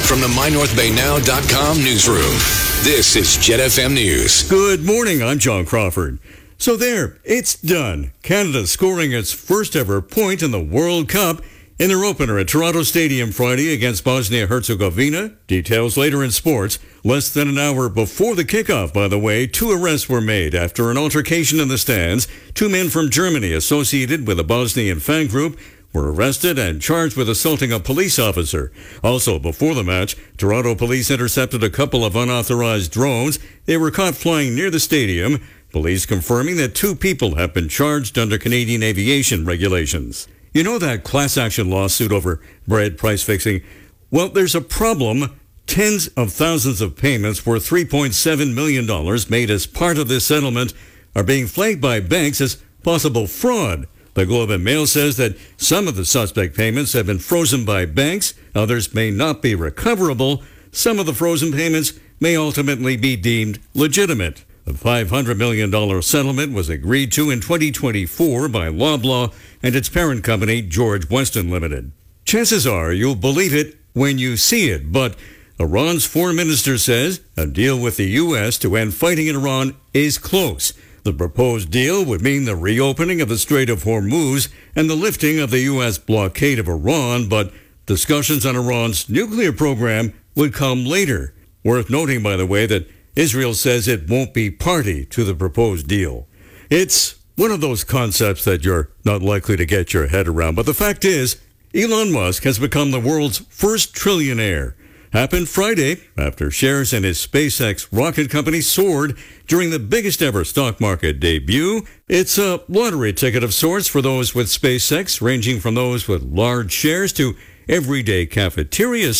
From the MyNorthBayNow.com newsroom, this is Jet FM News. Good morning, I'm John Crawford. So there, it's done. Canada scoring its first ever point in the World Cup in their opener at Toronto Stadium Friday against Bosnia-Herzegovina. Details later in sports. Less than an hour before the kickoff, by the way, 2 arrests were made after an altercation in the stands. 2 men from Germany associated with a Bosnian fan group were arrested and charged with assaulting a police officer. Also, before the match, Toronto police intercepted a couple of unauthorized drones. They were caught flying near the stadium. Police confirming that 2 people have been charged under Canadian aviation regulations. You know that class action lawsuit over bread price fixing? Well, there's a problem. Tens of thousands of payments worth $3.7 million made as part of this settlement are being flagged by banks as possible fraud. The Globe and Mail says that some of the suspect payments have been frozen by banks. Others may not be recoverable. Some of the frozen payments may ultimately be deemed legitimate. The $500 million settlement was agreed to in 2024 by Loblaw and its parent company, George Weston Limited. Chances are you'll believe it when you see it, but Iran's foreign minister says a deal with the U.S. to end fighting in Iran is close. The proposed deal would mean the reopening of the Strait of Hormuz and the lifting of the U.S. blockade of Iran, but discussions on Iran's nuclear program would come later. Worth noting, by the way, that Israel says it won't be party to the proposed deal. It's one of those concepts that you're not likely to get your head around. But the fact is, Elon Musk has become the world's first trillionaire. Happened Friday after shares in his SpaceX rocket company soared during the biggest ever stock market debut. It's a lottery ticket of sorts for those with SpaceX, ranging from those with large shares to everyday cafeteria